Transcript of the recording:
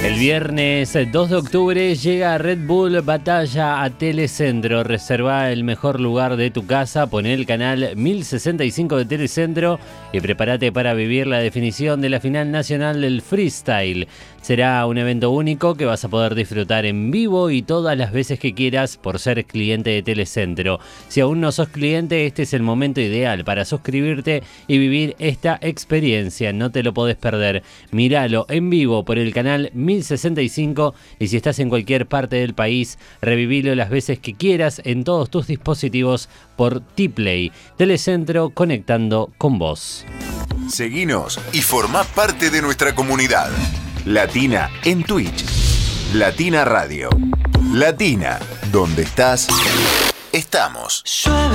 El viernes 2 de octubre llega Red Bull Batalla a Telecentro. Reserva el mejor lugar de tu casa, poné el canal 1065 de Telecentro y prepárate para vivir la definición de la final nacional del freestyle. Será un evento único que vas a poder disfrutar en vivo y todas las veces que quieras por ser cliente de Telecentro. Si aún no sos cliente, este es el momento ideal para suscribirte y vivir esta experiencia. No te lo podés perder. Míralo en vivo por el canal 1065 y si estás en cualquier parte del país, revivilo las veces que quieras en todos tus dispositivos por T-Play. Telecentro, conectando con vos. Seguinos y formá parte de nuestra comunidad. Latina en Twitch. Latina Radio. Latina, donde estás, estamos. Llueve